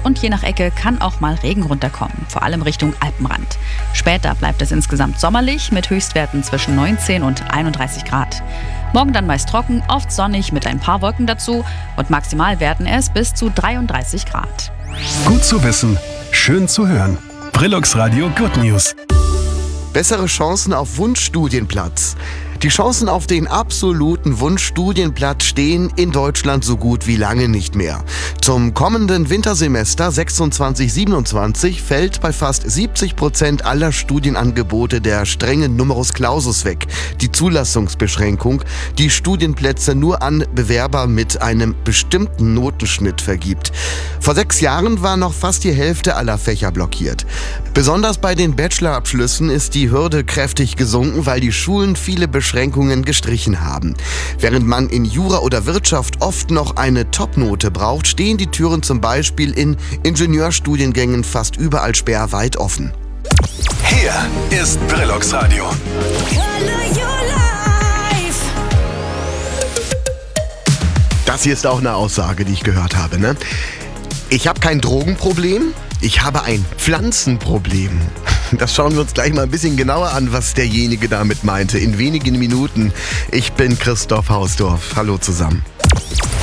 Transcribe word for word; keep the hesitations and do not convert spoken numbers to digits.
und je nach Ecke kann auch mal Regen runterkommen, vor allem Richtung Alpenrand. Später bleibt es insgesamt sommerlich mit Höchstwerten zwischen neunzehn und einunddreißig Grad. Morgen dann meist trocken, oft sonnig mit ein paar Wolken dazu und maximal werden es bis zu dreiunddreißig Grad. Gut zu wissen, schön zu hören. Brillux Radio Good News. Bessere Chancen auf Wunschstudienplatz. Die Chancen auf den absoluten Wunschstudienplatz stehen in Deutschland so gut wie lange nicht mehr. Zum kommenden Wintersemester sechsundzwanzig siebenundzwanzig fällt bei fast siebzig Prozent aller Studienangebote der strenge Numerus Clausus weg, die Zulassungsbeschränkung, die Studienplätze nur an Bewerber mit einem bestimmten Notenschnitt vergibt. Vor sechs Jahren war noch fast die Hälfte aller Fächer blockiert. Besonders bei den Bachelorabschlüssen ist die Hürde kräftig gesunken, weil die Schulen viele Beschränkungen gestrichen haben. Während man in Jura oder Wirtschaft oft noch eine Topnote braucht, stehen die Türen zum Beispiel in Ingenieurstudiengängen fast überall sperrweit offen. Hier ist Brillux Radio. Das hier ist auch eine Aussage, die ich gehört habe, ne? Ich habe kein Drogenproblem, ich habe ein Pflanzenproblem. Das schauen wir uns gleich mal ein bisschen genauer an, was derjenige damit meinte. In wenigen Minuten. Ich bin Christoph Hausdorf. Hallo zusammen.